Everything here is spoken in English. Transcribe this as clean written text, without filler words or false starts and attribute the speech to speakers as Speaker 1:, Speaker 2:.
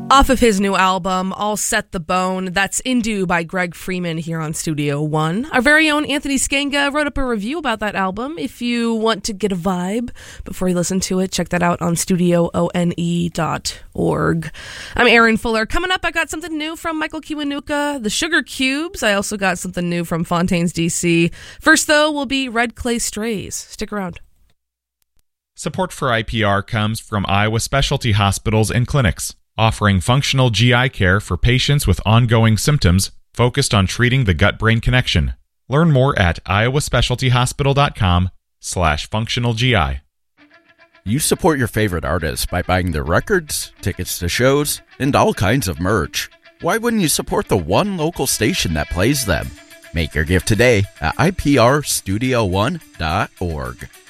Speaker 1: Off of his new album, All Set the Bone, that's Indu by Greg Freeman here on Studio One. Our very own Anthony Skenga wrote up a review about that album. If you want to get a vibe before you listen to it, check that out on studioone.org. I'm Aaron Fuller. Coming up, I got something new from Michael Kiwanuka, the Sugar Cubes. I also got something new from Fontaines DC. First, though, will be Red Clay Strays. Stick around.
Speaker 2: Support for IPR comes from Iowa Specialty Hospitals and Clinics, offering functional GI care for patients with ongoing symptoms focused on treating the gut-brain connection. Learn more at iowaspecialtyhospital.com/functionalgi.
Speaker 3: You support your favorite artists by buying their records, tickets to shows, and all kinds of merch. Why wouldn't you support the one local station that plays them? Make your gift today at iprstudio1.org.